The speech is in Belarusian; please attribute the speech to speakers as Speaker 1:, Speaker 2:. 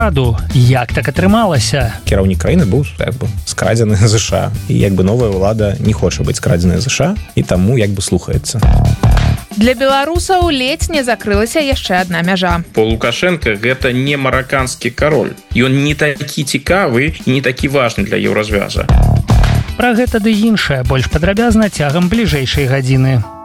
Speaker 1: раду. Як так атрымалася?
Speaker 2: Кіраўнік краіны быў скрадзены ЗША. І новая ўлада не хоча быць скрадзеная ЗША, і таму слухаецца.
Speaker 3: Для беларусаў ледзь не закрылася яшчэ адна мяжа.
Speaker 4: По Лукашенко гэта не мараканскі кароль. Ён не такі цікавы і не такі важны для еўразвяза.
Speaker 1: Пра гэта ды іншае больш падрабязна цягам бліжэйшай гадзіны.